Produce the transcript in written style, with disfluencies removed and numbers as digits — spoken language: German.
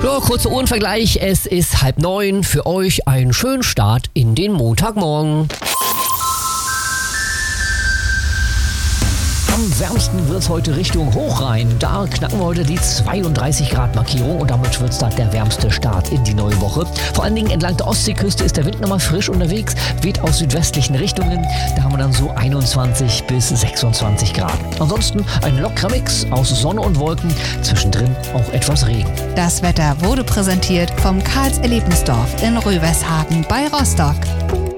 Ja, kurzer Uhrenvergleich. Es ist 8:30. Für euch einen schönen Start in den Montagmorgen. Am wärmsten wird es heute Richtung Hochrhein. Da knacken wir heute die 32 Grad Markierung und damit wird es da der wärmste Start in die neue Woche. Vor allen Dingen entlang der Ostseeküste ist der Wind nochmal frisch unterwegs, weht aus südwestlichen Richtungen. Da haben wir dann so 21 bis 26 Grad. Ansonsten ein lockerer Mix aus Sonne und Wolken, zwischendrin auch etwas Regen. Das Wetter wurde präsentiert vom Karls Erlebnisdorf in Rövershagen bei Rostock.